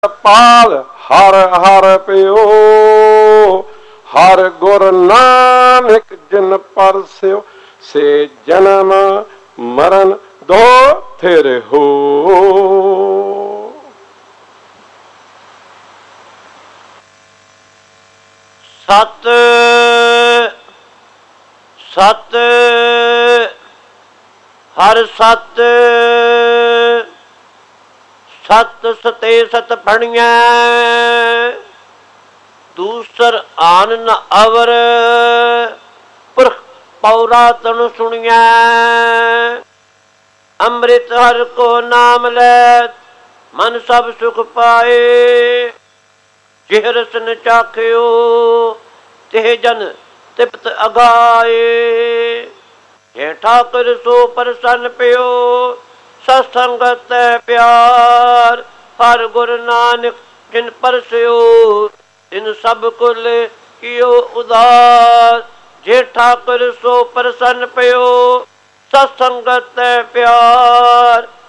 पाल हर हर पियो, हर गुर नानक जिन परस्यो, से जन्म मरण दो थिर हो। सत सत हर सत, सत सते सत फणिया, दूसर आन न अवर, पुरख पौरा तन सुनिया। अमृत हर को नाम लैत, मन सब सुख पाए, जिह रस न चाख्यो, तिह जन तिप्त अगाए। जे ठाकुर सो प्रसन्न प्यो, सत्संगत प्यार, हर गुरु नानक जिन परस्यो, इन सब कुल कियो उदार। जे ठाकुर सो प्रसन्न प्यो, सत्संगत प्यार,